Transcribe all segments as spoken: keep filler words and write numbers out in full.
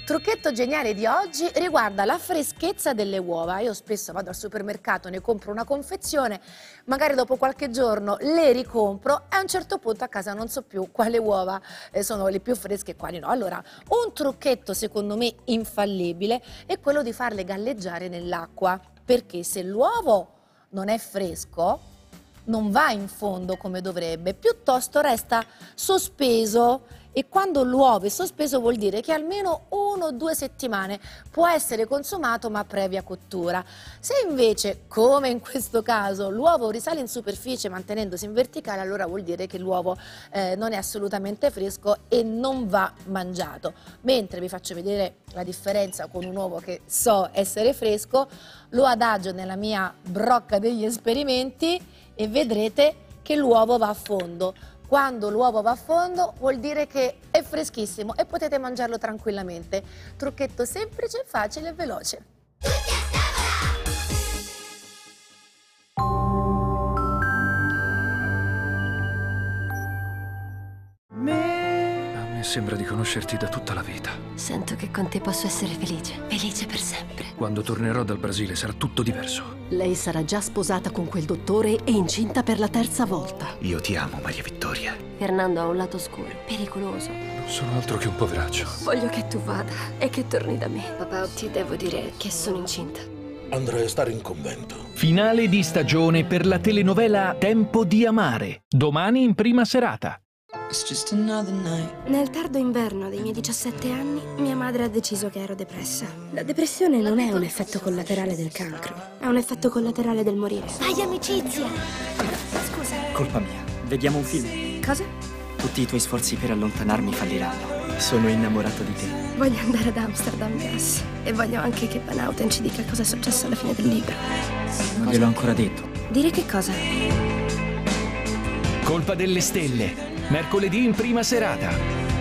Trucchetto geniale di oggi riguarda la freschezza delle uova. Io spesso vado al supermercato, ne compro una confezione, magari dopo qualche giorno le ricompro e a un certo punto a casa non so più quali uova eh, sono le più fresche e quali no. Allora, un trucchetto secondo me infallibile è quello di farle galleggiare nell'acqua, perché se l'uovo non è fresco non va in fondo come dovrebbe, piuttosto resta sospeso, e quando l'uovo è sospeso vuol dire che almeno uno o due settimane può essere consumato ma previa cottura. Se invece, come in questo caso, l'uovo risale in superficie mantenendosi in verticale, allora vuol dire che l'uovo eh, non è assolutamente fresco e non va mangiato. Mentre vi faccio vedere la differenza con un uovo che so essere fresco, lo adagio nella mia brocca degli esperimenti e vedrete che l'uovo va a fondo. Quando l'uovo va a fondo vuol dire che è freschissimo e potete mangiarlo tranquillamente. Trucchetto semplice, facile e veloce. A me sembra di conoscerti da tutta la vita. Sento che con te posso essere felice, felice per sempre. Quando tornerò dal Brasile sarà tutto diverso. Lei sarà già sposata con quel dottore e incinta per la terza volta. Io ti amo, Maria Vittoria. Fernando ha un lato oscuro, pericoloso. Non sono altro che un poveraccio. Voglio che tu vada e che torni da me. Papà, ti devo dire che sono incinta. Andrei a stare in convento. Finale di stagione per la telenovela Tempo di amare. Domani in prima serata. Nel tardo inverno dei miei diciassette anni, mia madre ha deciso che ero depressa. La depressione non è un effetto collaterale del cancro, è un effetto collaterale del morire. Fai amicizia! Scusa. Colpa mia. Vediamo un film. Cosa? Tutti i tuoi sforzi per allontanarmi falliranno. Sono innamorato di te. Voglio andare ad Amsterdam Gas e voglio anche che Van Houten ci dica cosa è successo alla fine del libro. Non gliel'ho ancora detto. Dire che cosa? Colpa delle stelle. Mercoledì in prima serata.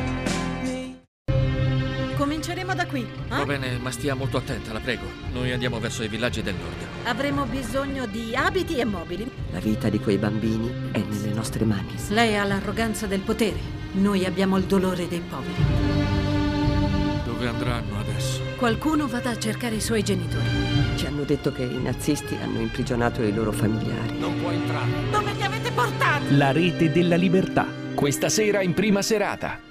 Cominceremo da qui. Eh? Va bene, ma stia molto attenta, la prego. Noi andiamo verso i villaggi del nord. Avremo bisogno di abiti e mobili. La vita di quei bambini è nelle nostre mani. Lei ha l'arroganza del potere. Noi abbiamo il dolore dei poveri. Dove andranno adesso? Qualcuno vada a cercare i suoi genitori. Ci hanno detto che i nazisti hanno imprigionato i loro familiari. Non può entrare. Dove li avete portati? La rete della libertà. Questa sera in prima serata.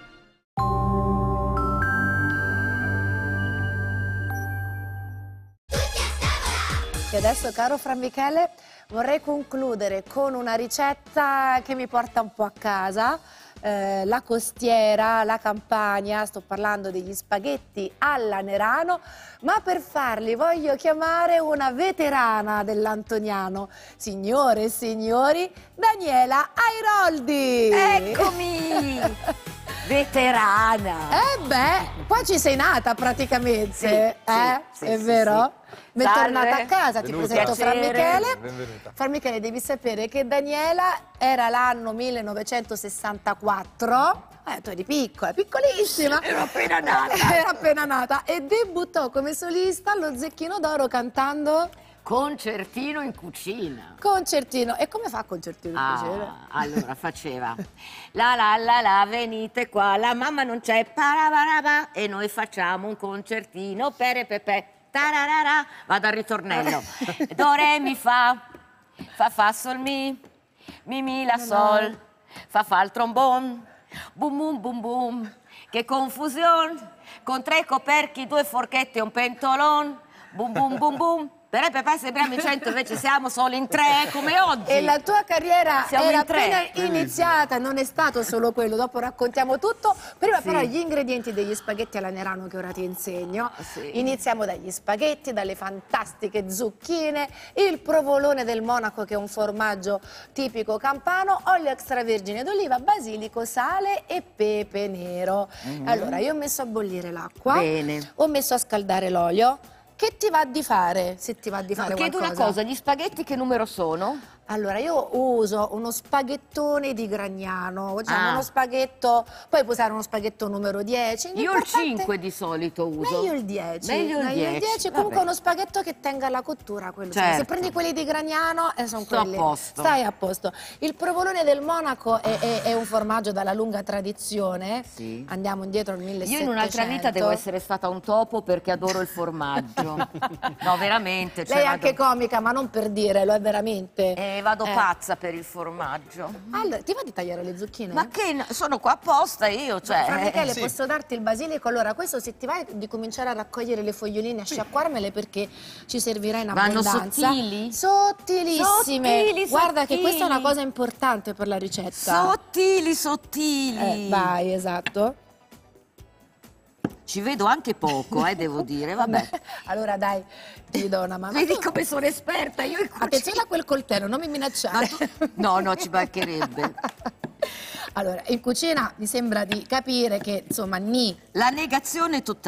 E adesso, caro Fra Michele, vorrei concludere con una ricetta che mi porta un po' a casa. Eh, la costiera, la Campania, sto parlando degli spaghetti alla Nerano, ma per farli voglio chiamare una veterana dell'Antoniano. Signore e signori, Daniela Airoldi! Eccomi! Veterana! Eh beh, qua ci sei nata praticamente, sì, eh? Sì, È sì, vero? Sì. Bentornata a casa, ti presento Fra Michele. Benvenuta. Fra Michele, devi sapere che Daniela era l'anno millenovecentosessantaquattro, eh, tu eri piccola, piccolissima. Ero appena nata. Era appena nata e debuttò come solista allo Zecchino d'Oro cantando Concertino in cucina. Concertino. E come fa Concertino in Ah, cucina? allora faceva la la la la, venite qua, la mamma non c'è, parabaraba, e noi facciamo un concertino per pepe. Tararara, vado al ritornello. Do re mi fa, fa fa sol mi, mi mi la sol, fa fa il trombon, bum bum bum bum, che confusione, con tre coperchi, due forchette e un pentolon, bum bum bum bum. Per Pepe sembriamo in cento, invece siamo solo in tre, come oggi. E la tua carriera Siamo era in tre. appena iniziata, non è stato solo quello, dopo raccontiamo tutto. Prima Sì. però gli ingredienti degli spaghetti alla Nerano che ora ti insegno. Sì. Iniziamo dagli spaghetti, dalle fantastiche zucchine, il provolone del Monaco che è un formaggio tipico campano, olio extravergine d'oliva, basilico, sale e pepe nero. Mm-hmm. Allora, io ho messo a bollire l'acqua, Bene. ho messo a scaldare l'olio. Che ti va di fare, se ti va di fare No, chiedo qualcosa? una cosa, gli spaghetti che numero sono? Allora, io uso uno spaghettone di Gragnano, diciamo Ah. uno spaghetto, poi puoi usare uno spaghetto numero dieci. Io il l'importante- cinque di solito uso. Meglio il dieci. Meglio il dieci, Comunque vabbè. uno spaghetto che tenga la cottura, quello sì. Certo. Se prendi quelli di Gragnano, eh, sono Sto a quelli. posto. Stai a posto. Il provolone del Monaco è, è- è un formaggio dalla lunga tradizione. Sì. Andiamo indietro al millesettecento. Io in un'altra vita devo essere stata un topo perché adoro il formaggio. No, veramente. cioè Lei è vado- anche comica, ma non per dire, lo è veramente. Eh, vado Eh. pazza per il formaggio. Allora, ti va di tagliare le zucchine? Ma che n- sono qua apposta io, cioè. Fra Michele, eh, posso darti il basilico? Allora, questo se ti vai di cominciare a raccogliere le foglioline, a sciacquarmele perché ci servirà in Vanno abbondanza. sottili? Sottilissime. Sottili, Guarda che questa è una sottili. cosa importante per la ricetta. Sottili, sottili. Eh, vai, esatto. Ci vedo anche poco, eh, devo dire, vabbè. Allora dai, ti do una mano. Vedi come sono esperta io in cucina. Attenzione a quel coltello, non mi minacciare. Ma tu- No, no, ci mancherebbe. Allora, in cucina mi sembra di capire che, insomma, ni La negazione totale.